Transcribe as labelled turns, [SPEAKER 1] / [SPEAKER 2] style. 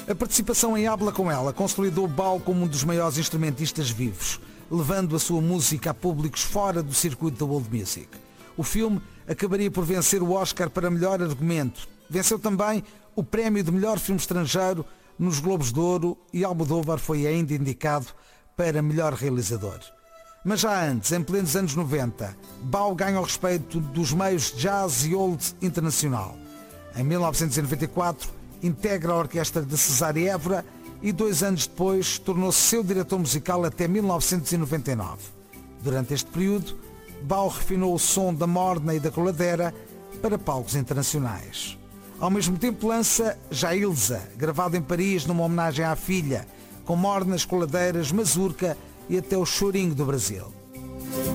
[SPEAKER 1] A participação em Habla com ela consolidou Bao como um dos maiores instrumentistas vivos, levando a sua música a públicos fora do circuito da world music. O filme acabaria por vencer o Oscar para melhor argumento. Venceu também o prémio de melhor filme estrangeiro nos Globos de Ouro e Almodóvar foi ainda indicado para melhor realizador. Mas já antes, em plenos anos 90, Bao ganha o respeito dos meios jazz e old internacional. Em 1994, integra a orquestra de Cesária Évora e 2 anos depois tornou-se seu diretor musical até 1999. Durante este período, Bao refinou o som da morna e da coladeira para palcos internacionais. Ao mesmo tempo lança Já Ilza, gravado em Paris numa homenagem à filha, com mornas, coladeiras, mazurca e até o chorinho do Brasil.